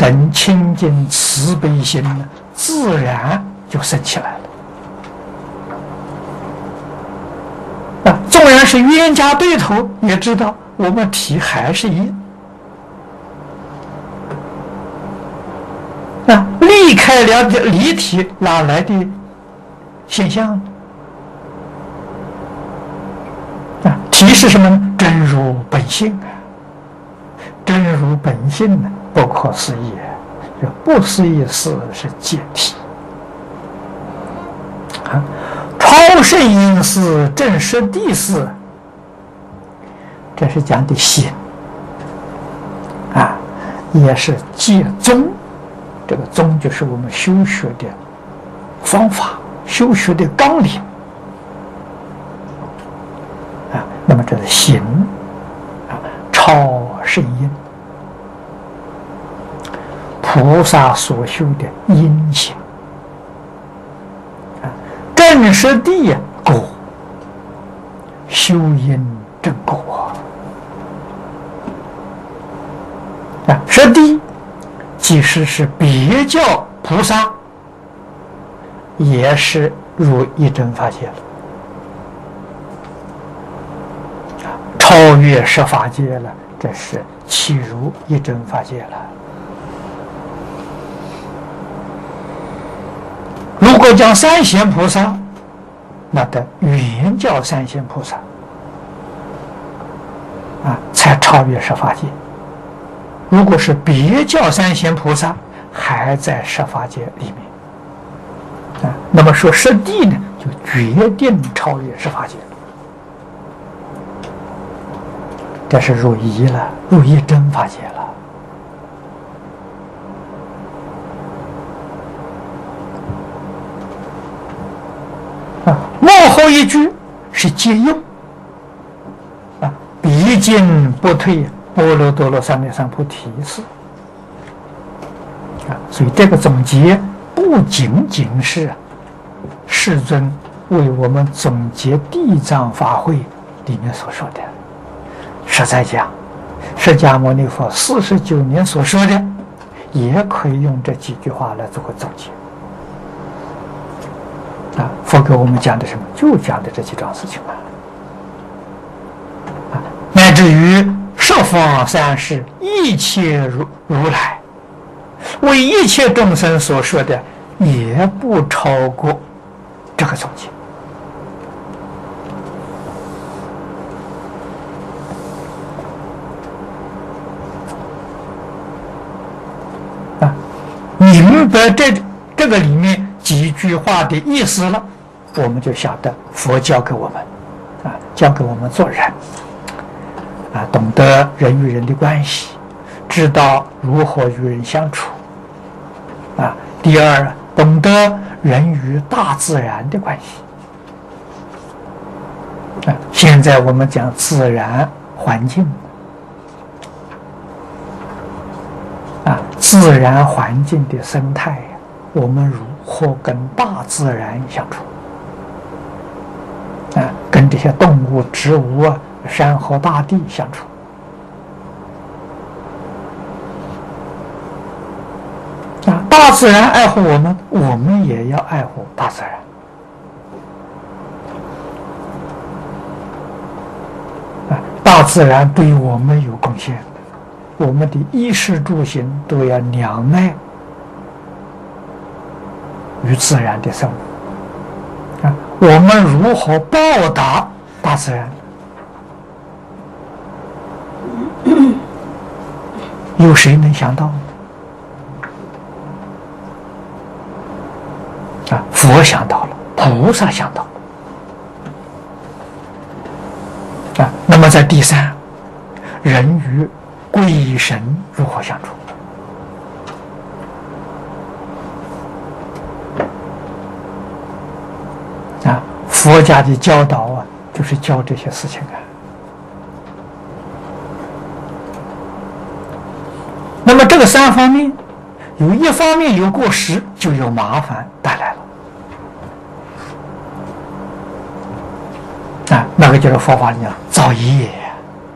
等清净慈悲心呢，自然就生起来了。纵然是冤家对头，也知道我们体还是一。离开了离体，哪来的现象呢？体是什么呢？真如本性啊！真如本性呢，不可思议，这不思议事是解体啊！超胜因事，正实地事，这是讲的心啊，也是戒宗。这个宗就是我们修学的方法，修学的纲领啊。那么这是行啊，超胜因，菩萨所修的因行啊，正实地呀果，修因正果啊，实地。即使是别教菩萨，也是入一真法界了，超越十法界了，这是契入一真法界了。如果讲三贤菩萨，那得原教三贤菩萨啊，才超越十法界。如果是别教三贤菩萨，还在十法界里面啊，那么说实地呢，就决定超越十法界，这是入一了，入一真法界了啊。幕后一句是借用啊，毕竟不退。波罗多罗三藐三菩提是啊，所以这个总结不仅仅是世尊为我们总结地藏法会里面所说的，实在讲，释迦牟尼佛49年所说的，也可以用这几句话来做个总结啊。佛给我们讲的什么？就讲的这几桩事情啊，乃至于十方三世一切如来为一切众生所说的，也不超过这个总结啊。明白这个里面几句话的意思了，我们就晓得佛教给我们啊，教给我们做人啊，懂得人与人的关系，知道如何与人相处啊。第二，懂得人与大自然的关系啊。现在我们讲自然环境啊，自然环境的生态，我们如何跟大自然相处啊？跟这些动物、植物啊、山河大地相处啊。大自然爱护我们，我们也要爱护大自然啊。大自然对我们有贡献，我们的衣食住行都要两赖与自然的生物啊。我们如何报答大自然？有谁能想到啊？佛想到了，菩萨想到了啊。那么在第三，人与鬼神如何相处啊？佛家的教导啊，就是教这些事情啊。那么这个三方面，有一方面有过失，就有麻烦带来了啊。那个就是佛法里讲造业。